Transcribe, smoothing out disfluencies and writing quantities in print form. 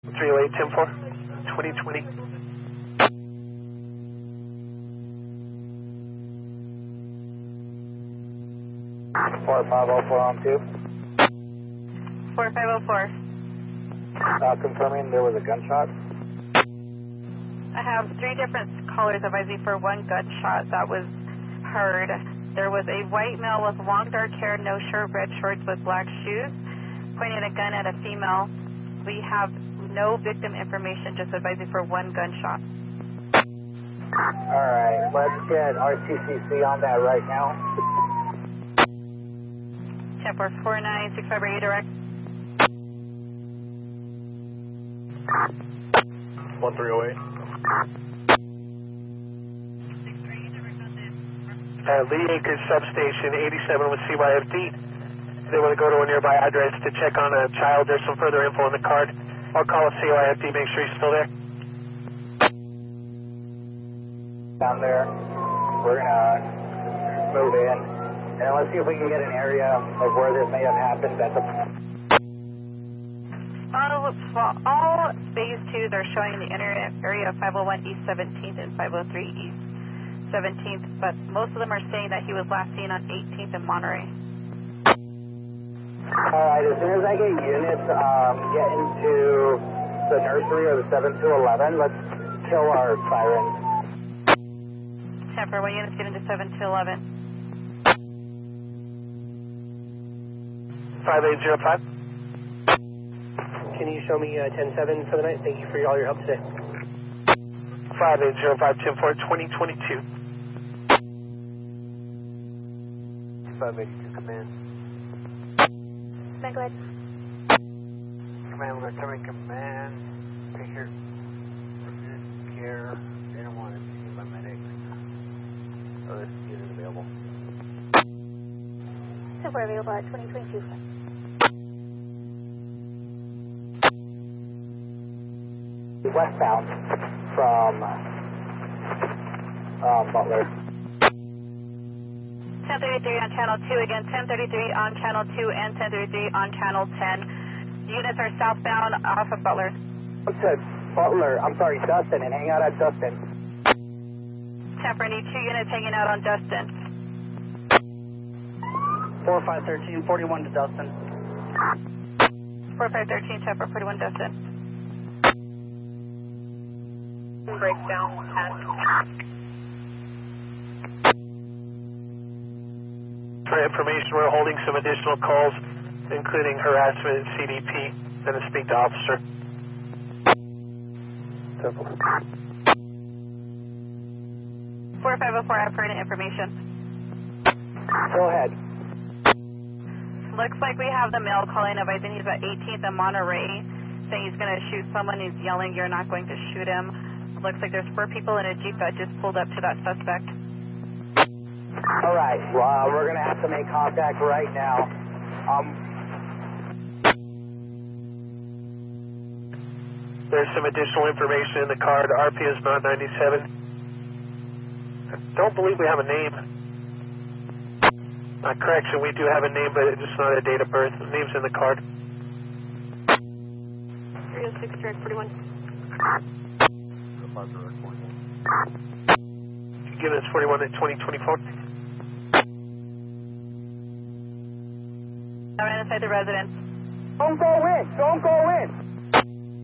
308 10-4, 2020. 4504 on 2. 4504. Confirming there was a gunshot. I have 3 different callers advising for 1 gunshot that was heard. There was a white male with long dark hair, no shirt, red shorts with black shoes, pointing a gun at a female. We have no victim information, just advising for 1 gunshot. Alright, let's get RTCC on that right now. 10-4-49-658 direct. 1308. Lee Acres Substation, 87 with CYFD. They want to go to a nearby address to check on a child. There's some further info on the card. I'll call a CYFD, make sure he's still there. Down there, we're gonna move in, and let's see if we can get an area of where this may have happened. That's all phase 2s are showing the area of 501 East 17th and 503 East 17th, but most of them are saying that he was last seen on 18th in Monterey. Alright, as soon as I get units get into the nursery or the 7 to 11, let's kill our sirens. 10-4, 1 units get into 7 to 11. 5805. Can you show me 10-7 for the night? Thank you for all your help today. 5805 10-4, 2022. 582 command. Go ahead. Command, we're returning command. Patient care. They don't want to be seen by medic. Oh, this unit available. 10-4 available at 2022. Westbound from Butler. 1033 on channel 2 again, 1033 on channel 2 and 1033 on channel 10. Units are southbound off of Butler. To Butler, I'm sorry, Dustin, and hang out at Dustin. 10-4, need 2 units hanging out on Dustin. 4513, 41 to Dustin. 4513, 10-4, 41 Dustin. Breakdown 10. For information, we're holding some additional calls, including harassment at CDP, and to speak to officer. 4504, I have pertinent information. Go ahead. Looks like we have the male calling advising he's at 18th and Monterey, saying he's going to shoot someone. He's yelling, "You're not going to shoot him." Looks like there's 4 people in a Jeep that just pulled up to that suspect. All right, well, we're going to have to make contact right now. There's some additional information in the card. RP is not 97. I don't believe we have a name. Correction, we do have a name, but it's not a date of birth. The name's in the card. 306 direct 41. Give us 41 at 2024. I'm inside the residence. Don't go in. Don't go in.